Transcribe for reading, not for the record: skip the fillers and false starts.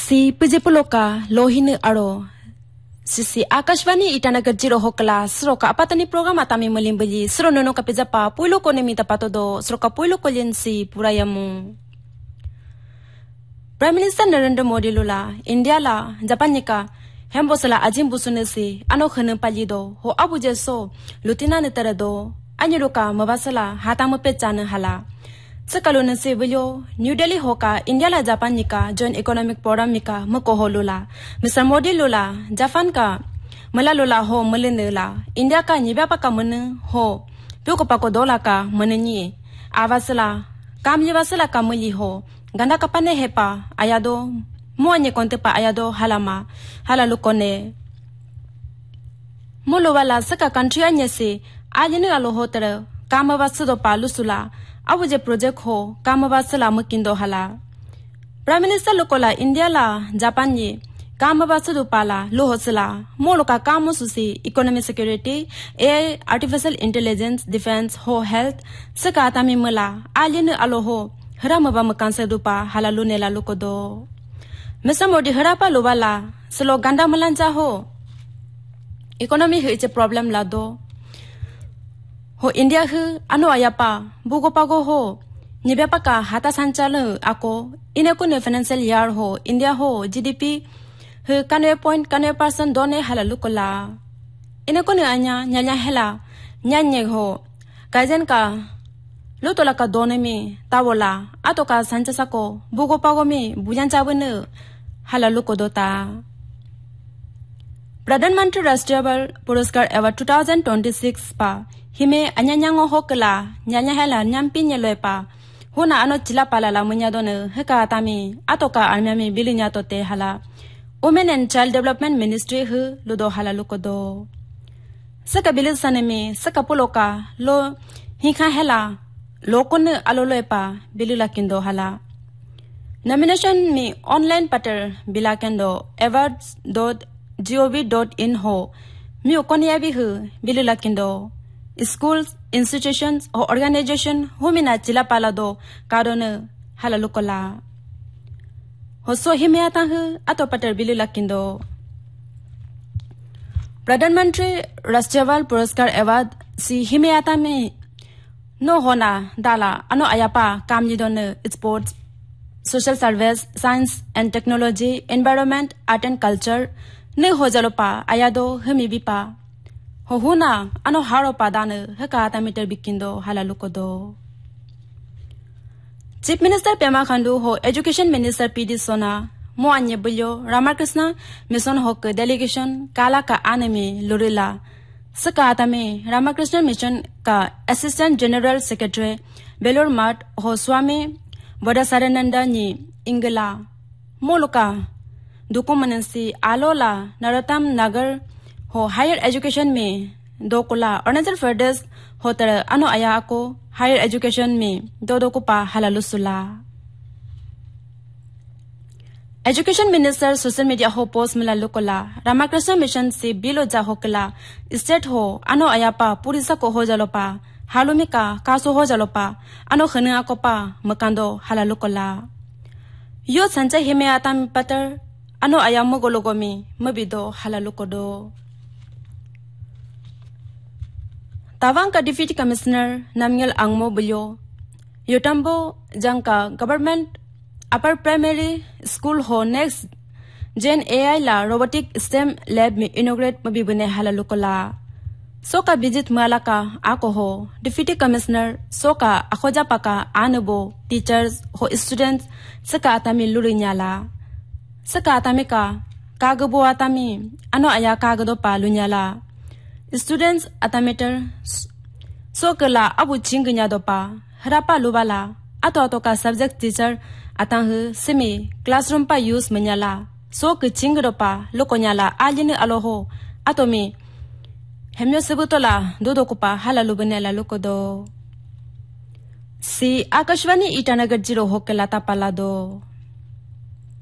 Si Pijipuloka Lohinu Aro Sisi Akashvani Itanagar Jiro Hokla Sroka Apatani program Atami Mulimbaji Srono Kapizapa Pulo Konemita Patodo Sroka Pulo Kolensi Purayamu Prime Minister Narendra Modi Lula India la Japanika Hembosala Ajimbusunesi Ano Khanu Palido Ho Abujeso Lutina Netarado Anyuruka Mavasala Hatamu Pechana Hala Sekaluna se video New Delhi hoka India la Japan nika Joint Economic Forum nika Mukoho lula Mr. Modi lula Japan ka Mala lula ho Melinela India ka Nibapa ka Mene ho Pyoko pako dola ka Menenyi Avasala Kamyavasala ka Muli ho Ganda kapane hepa Ayado Muanye konte pa ayado halama Halalukone Molo wala saka country anyese Ajene alo hotere Kamavasudo pa lusula Awuje project ho Kamavasala mukindo hala Prime Minister Lukola India la Japan ye Kamavasudu pala lohosala Moloka kamususi economic security AI artificial intelligence defense ho health Saka atami mula Ajene alo ho Haramaba makansa dupa halalune la lukodo Mr. Modi harapa lobala Selo ganda malanja ho Economy is a problem la do Ho India hu ano ayapa bugo pago ho Nibepa ka hata sanchalu ako Inekune financial year ho India ho GDP hu kanwe percent done halalukola Inekune anya nyanya hela nyanye ho Kajen ka Lutola ka done mi tawola Ato ka sanchasako bugo pago mi bujanchawene halalukodota Pradhan Mantri Rashtriya Puraskar Award 2026 pa Hime anyanyango hokla nyanya hela nyampi nyeloepa huna ano chila pala la munyadone heka atami atoka armyami bilinya tote hala Women and Child Development Ministry hu ludo hala lukodo Saka bilis sanemi saka puloka lo hika hela lokun aloloepa bilula kindo hala Nomination mi online patter bilakendo awards.gov.in ho mi okoniyabi hu bilula kindo Schools, institutions, or organization humina chila palado karone halalukola. Hoso himiata hu ato pater bilu lakindo. Pradhan Mantri Rashtriya Puraskar Award si himiata me no hona dala ano ayapa kamjidone sports, social service, science and technology, environment, art and culture ne hojalopa ayado humibipa. Hohuna ano haro padane heka atameter bikindo halalukodo Chief Minister Pema Khandu ho Education Minister PD Sona mo anye bulyo Ramakrishna Mission hok delegation kala ka aneme lurila saka atame Ramakrishna Mission ka Assistant General Secretary Belur Mat ho Swami Vadasarananda ni Ingala Moluka Dukumanansi Alola Naratam Nagar हो higher education में दोकुला अरुणाचल प्रदेश होतर अनु आया को higher education में दो कुपा हलालुसुला education minister social media हो post मिला लुकोला Ramakrishna mission से below जा होकला स्टेट हो अनु आया पा पुरिसा को हो जलोपा हालुमिका कासो हो जलोपा अनु खना को पा मकांदो हलालुकोला यो संचय हिमे आताम पतर अनु आया मगोलोगोमी मबिदो हलालुकोदो Tawang ka Deputy Commissioner Namgyal Angmo Bulyo Yotambo Jangka Government Upper Primary School ho next Gen AI la Robotic STEM Lab mi inaugurate mabibune halalukola Soka visit malaka ako ho Deputy Commissioner Soka akoja paka anubo teachers ho students saka atami lurinyala Saka atami ka kagabo atami ano aya kagado pa lunyala Students atameter sokala abu chingnya dopa harapa lubala ato ka subject teacher atang semi classroom pa use menyala sok chingdopa lokonyala aline aloho atomi hemyo sebutola dodokupa halalubenela lokodo si Akashvani Itanagar Jiro hokela tapalado